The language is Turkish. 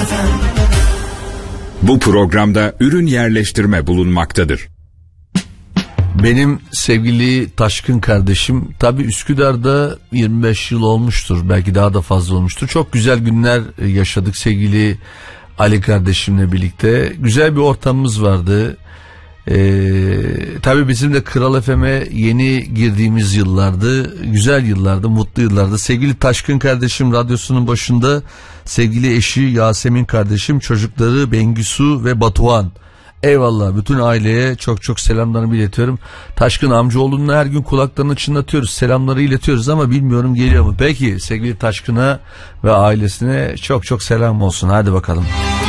Bu programda ürün yerleştirme bulunmaktadır. Benim sevgili Taşkın kardeşim, tabii Üsküdar'da 25 yıl olmuştur, belki daha da fazla olmuştur. Çok güzel günler yaşadık sevgili Ali kardeşimle birlikte. Güzel bir ortamımız vardı. Tabii bizim de Kral FM'e yeni girdiğimiz yıllardı. Güzel yıllardı, mutlu yıllardı. Sevgili Taşkın kardeşim radyosunun başında, sevgili eşi Yasemin kardeşim, çocukları Bengisu ve Batuhan. Eyvallah, bütün aileye çok çok selamlarımı iletiyorum. Taşkın amcaoğlunun her gün kulaklarını çınlatıyoruz, selamları iletiyoruz ama bilmiyorum geliyor mu. Peki sevgili Taşkın'a ve ailesine çok çok selam olsun. Hadi bakalım.